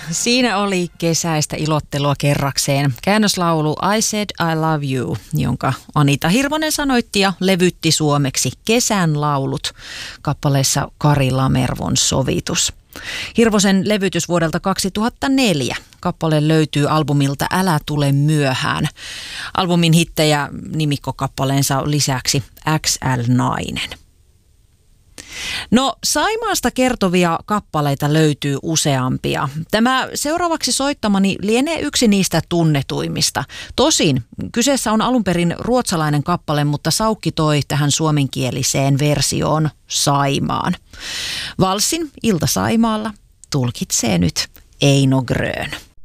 Siinä oli kesäistä ilottelua kerrakseen. Käännöslaulu I Said I Love You, jonka Anita Hirvonen sanoitti ja levytti suomeksi Kesän laulut kappaleessa Kari Lamervon sovitus. Hirvosen levytys vuodelta 2004. Kappale löytyy albumilta Älä tule myöhään. Albumin hittejä nimikkokappaleensa lisäksi XL-nainen. No, Saimaasta kertovia kappaleita löytyy useampia. Tämä seuraavaksi soittamani lienee yksi niistä tunnetuimmista. Tosin kyseessä on alun perin ruotsalainen kappale, mutta Saukki toi tähän suomenkieliseen versioon Saimaan. Valssin Ilta Saimaalla tulkitsee nyt Eino Grön.